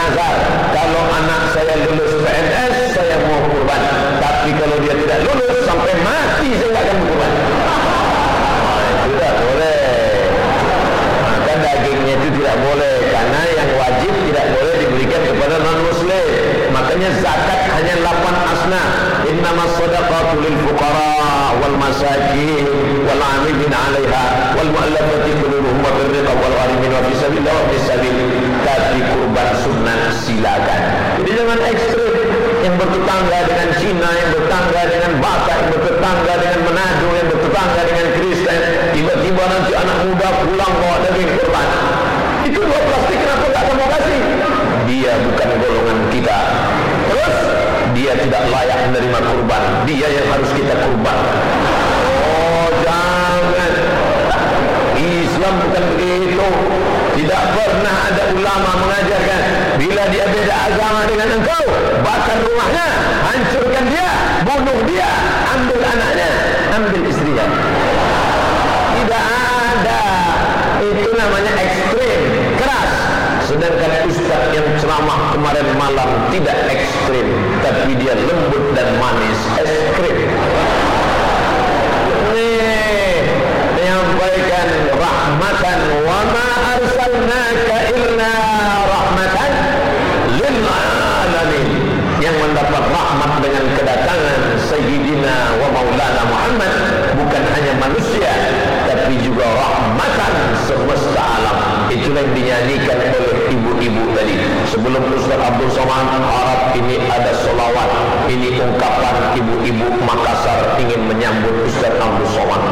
bernazar, kalau anak saya lulus PNS saya mau kurban, tapi kalau dia tidak lulus sampai mati saya tidak akan kurban. Itu tidak boleh. Maka dagingnya itu tidak boleh, karena yang wajib tidak boleh diberikan kepada non muslim. Makanya zakat hanya 8 asnaf. Innamas shadaqatu lil fuqara wal masakin wal 'amilin 'alaiha wal mu'allafati qulubuhum wa fil riqab wal gharimin wa fi sabilillah wa fis sabil. Tapi kurban sunnah silakan. Jadi jangan ekstrem, yang bertetangga dengan Cina, yang bertetangga dengan Batak, yang bertetangga dengan Manado, yang bertetangga dengan Kristen, tiba-tiba nanti anak muda pulang bawa daging kurban. Itu 2 plastik, kenapa tak kamu kasih? Dia bukan golongan kita. Terus dia tidak layak menerima kurban. Dia yang harus kita kurban. Oh jangan. Islam bukan begitu. Tidak pernah ada ulama mengajarkan bila dia beda agama dengan engkau, bakar rumahnya, hancurkan dia, bunuh dia, ambil anaknya, ambil istrinya. Tidak ada. Itu namanya ekstrim, keras. Sedangkan ustaz yang ceramah kemarin malam tidak ekstrim, tapi dia lembut dan manis, es krim. Menyampaikan rahmatan, wa ma arsalnaka illa rahmatan lil alamin, yang mendapat rahmat dengan kedatangan Sayyidina wa Maulana Muhammad, bukan hanya manusia tapi juga rahmatan semesta alam. Itulah yang dinyanyikan oleh ibu-ibu tadi. Sebelum Ustaz Abdul Somad harap ini ada solawat, ini ungkapan ibu-ibu Makassar ingin menyambut Ustaz Abdul Somad.